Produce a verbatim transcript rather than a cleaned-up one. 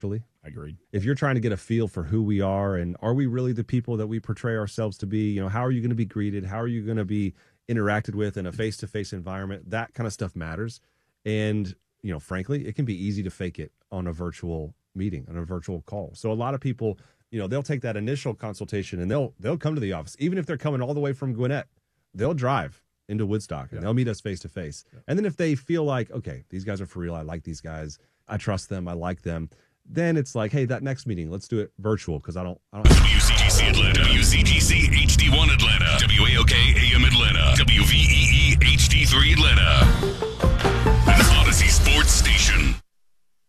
virtually. I agree. If you're trying to get a feel for who we are and are we really the people that we portray ourselves to be, you know, how are you going to be greeted? How are you going to be interacted with in a face-to-face environment? That kind of stuff matters. And, you know, frankly, it can be easy to fake it on a virtual meeting, on a virtual call. So a lot of people, you know, they'll take that initial consultation and they'll they'll come to the office. Even if they're coming all the way from Gwinnett, they'll drive into Woodstock and yeah. they'll meet us face-to-face. Yeah. And then if they feel like, okay, these guys are for real, I like these guys, I trust them, I like them, then it's like, hey, that next meeting, let's do it virtual because I don't. I don't W C G C Atlanta, W C G C H D one Atlanta, W A O K A M Atlanta, W V E E H D three Atlanta, an Odyssey Sports Station.